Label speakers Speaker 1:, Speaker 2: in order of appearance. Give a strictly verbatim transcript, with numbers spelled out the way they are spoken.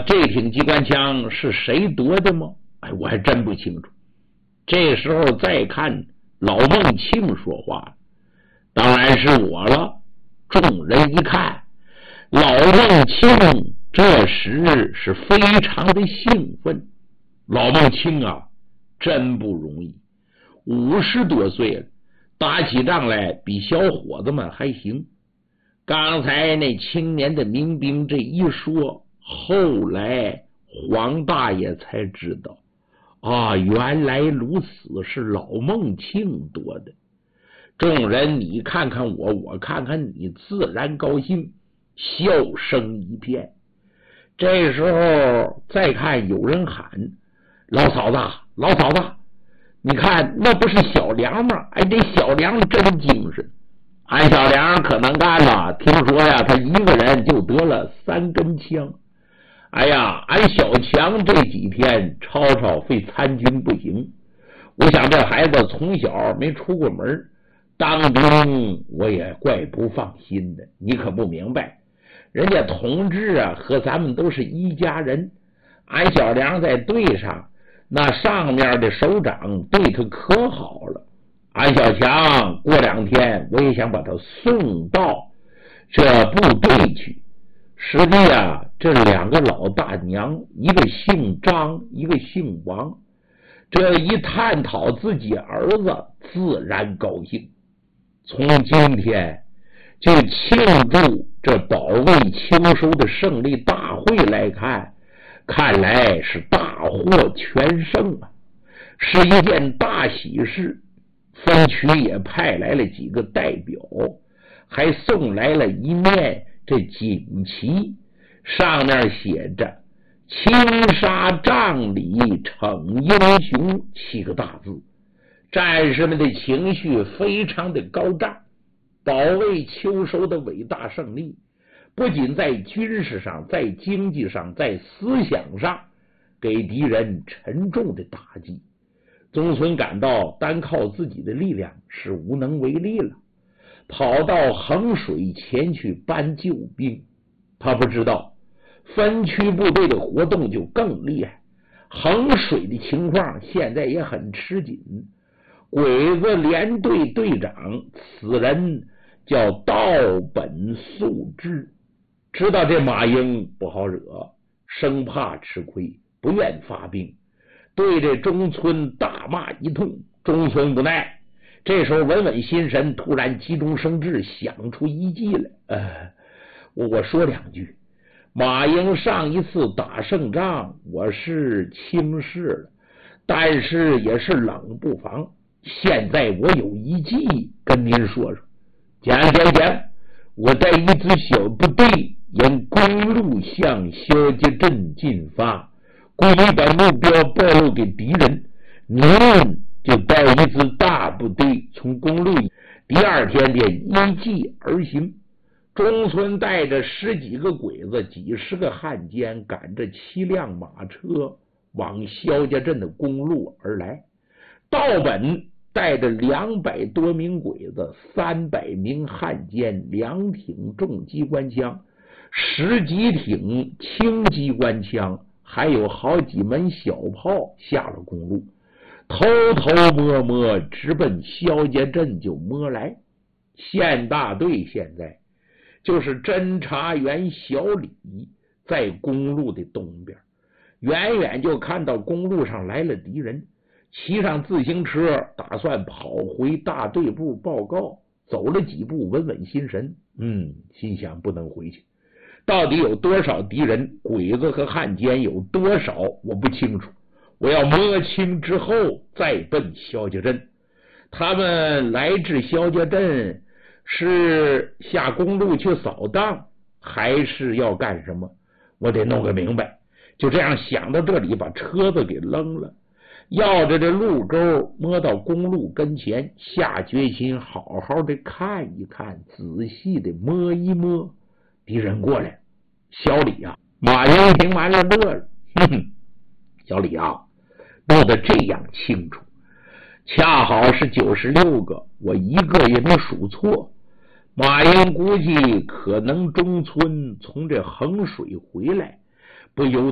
Speaker 1: 这挺机关枪是谁夺的吗？哎，我还真不清楚。这时候再看老孟庆说话，当然是我了。众人一看，老孟庆这时是非常的兴奋。老孟庆啊，真不容易，五十多岁了，打起仗来比小伙子们还行。刚才那青年的民兵这一说，后来黄大爷才知道啊，原来如此，是老孟庆夺的。众人你看看我，我看看你，自然高兴，笑声一片。这时候再看有人喊：老嫂子，老嫂子，你看那不是小梁吗？哎，这小梁真精神。俺小梁可能干了，听说呀，他一个人就得了三根枪。哎呀，俺小强这几天吵吵非参军不行。我想这孩子从小没出过门，当兵我也怪不放心的。你可不明白，人家同志啊和咱们都是一家人。俺小梁在队上，那上面的首长对他可好了。俺小强过两天我也想把他送到这部队去。实际啊，这两个老大娘，一个姓张，一个姓王，这一探讨自己儿子，自然高兴。从今天就庆祝这保卫秋收的胜利大会来看，看来是大获全胜啊，是一件大喜事。分区也派来了几个代表，还送来了一面这锦旗，上面写着青纱帐里逞英雄七个大字。战士们的情绪非常的高涨，保卫秋收的伟大胜利不仅在军事上，在经济上，在思想上给敌人沉重的打击。宗村感到单靠自己的力量是无能为力了，跑到衡水前去搬救兵。他不知道分区部队的活动就更厉害，衡水的情况现在也很吃紧。鬼子连队队长此人叫道本素之，知道这马英不好惹，生怕吃亏，不愿发兵，对这中村大骂一通。中村无奈，这时候稳稳心神，突然急中生智，想出一计来。呃，我说两句。马英上一次打胜仗，我是轻视了，但是也是冷不防。现在我有一计跟您说说。讲讲讲，我带一支小部队沿公路向肖家镇进发，故意把目标暴露给敌人。您就带一支大部队从公路第二天便依计而行。中村带着十几个鬼子，几十个汉奸，赶着七辆马车往肖家镇的公路而来。道本带着两百多名鬼子，三百名汉奸，两挺重机关枪，十几挺轻机关枪，还有好几门小炮下了公路，偷偷摸摸直奔肖家镇就摸来。县大队现在就是侦查员小李在公路的东边，远远就看到公路上来了敌人，骑上自行车打算跑回大队部报告。走了几步稳稳心神，嗯，心想不能回去，到底有多少敌人，鬼子和汉奸有多少我不清楚，我要摸清之后再奔肖家镇。他们来至肖家镇是下公路去扫荡，还是要干什么？我得弄个明白。就这样想到这里，把车子给扔了，绕着这路沟摸到公路跟前，下决心好好的看一看，仔细的摸一摸。敌人过来，小李啊，马英听完了乐了，哼哼，小李啊，弄得这样清楚，恰好是九十六个，我一个也没数错。马英估计可能中村从这衡水回来，不由